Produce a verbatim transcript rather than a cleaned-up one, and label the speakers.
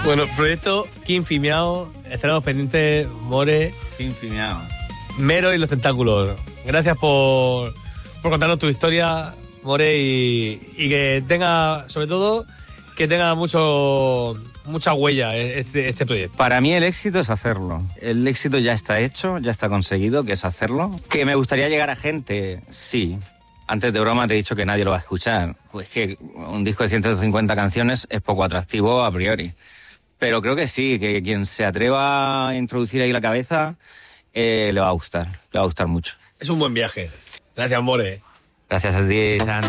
Speaker 1: Bueno, proyecto Kinfi Miao. Estaremos pendientes, More.
Speaker 2: Kinfi Miao.
Speaker 1: Mero y los tentáculos. Gracias por, por contarnos tu historia, More, y, y que tenga, sobre todo, que tenga mucho mucha huella este, este proyecto.
Speaker 2: Para mí el éxito es hacerlo. El éxito ya está hecho, ya está conseguido, que es hacerlo. ¿Que me gustaría llegar a gente? Sí. Antes de broma te he dicho que nadie lo va a escuchar. Pues que un disco de ciento cincuenta canciones es poco atractivo a priori. Pero creo que sí, que quien se atreva a introducir ahí la cabeza eh, le va a gustar, le va a gustar mucho.
Speaker 1: Es un buen viaje. Gracias, More.
Speaker 2: Gracias a ti, San.